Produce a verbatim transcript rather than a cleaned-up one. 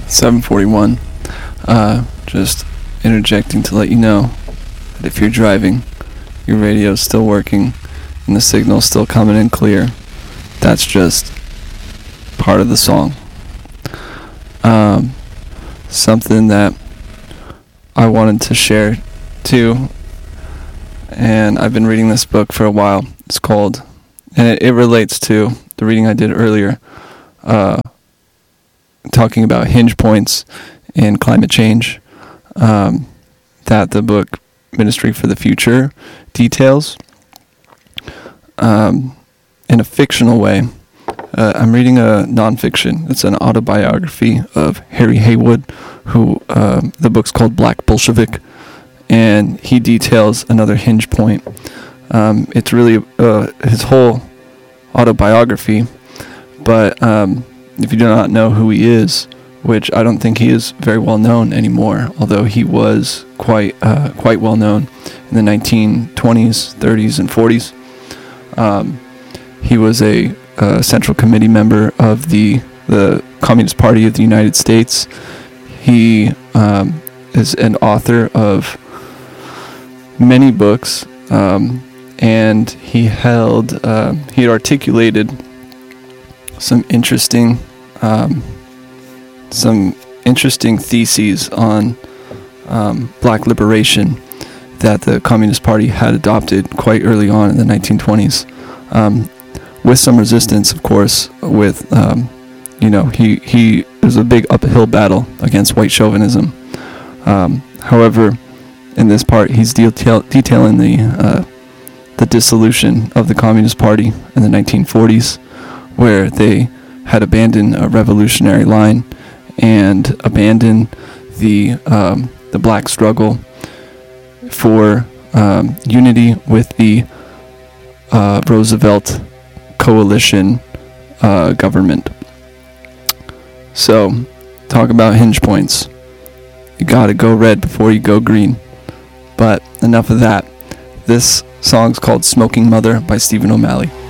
seven forty-one. Uh, just interjecting to let you know that if you're driving, your radio's still working and the signal's still coming in clear. That's just part of the song. Um, something that I wanted to share too, and I've been reading this book for a while. It's called, and it, it relates to the reading I did earlier, uh, talking about hinge points and climate change, um, that the book Ministry for the Future details um, in a fictional way. Uh, I'm reading a nonfiction. It's an autobiography of Harry Haywood, who uh, the book's called Black Bolshevik, and he details another hinge point. Um, it's really uh, his whole autobiography, but um, if you do not know who he is, which I don't think he is very well known anymore, although he was quite uh, quite well known in the nineteen twenties, thirties, and forties. Um, he was a uh, Central Committee member of the the Communist Party of the United States. He um, is an author of many books, um, and he held uh, he had articulated some interesting um, some interesting theses on um, black liberation that the Communist Party had adopted quite early on in the nineteen twenties, um, with some resistance, of course. With um, you know, he he it was a big uphill battle against white chauvinism. Um, however, in this part, he's detail, detailing the uh, the dissolution of the Communist Party in the nineteen forties, where they had abandoned a revolutionary line and abandoned the um, the black struggle for um, unity with the uh, Roosevelt coalition uh, government. So, talk about hinge points. You gotta go red before you go green. But enough of that. This song's called Smoking Mother by Stephen O'Malley.